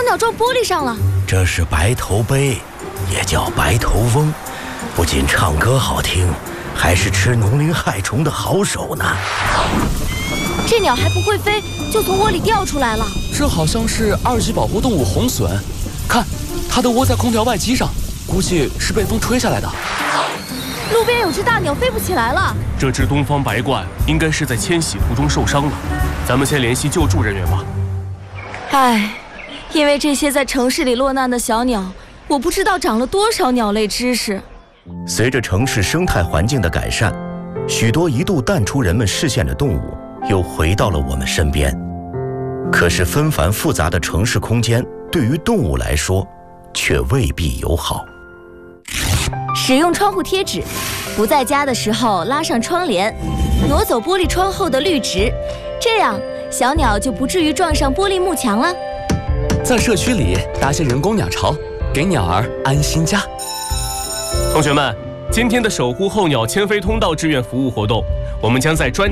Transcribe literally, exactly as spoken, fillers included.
鸟撞玻璃上了。 这是白头鹎，也叫白头翁，不仅唱歌好听，还是吃农林害虫的好手呢。 这鸟还不会飞，就从窝里掉出来了。 这好像是二级保护动物红隼，看，它都窝在空调外机上，估计是被风吹下来的。 路边有只大鸟飞不起来了。 这只东方白鹳应该是在迁徙途中受伤了，咱们先联系救助人员吧。 唉，因为这些在城市里落难的小鸟，我不知道长了多少鸟类知识。 随着城市生态环境的改善，许多一度淡出人们视线的动物又回到了我们身边。可是纷繁复杂的城市空间对于动物来说却未必友好。 使用窗户贴纸，不在家的时候拉上窗帘，挪走玻璃窗后的绿植，这样小鸟就不至于撞上玻璃幕墙了。 在社区里搭些人工鸟巢，给鸟儿安心家。 同学们，今天的守护候鸟迁飞通道志愿服务活动，我们将在专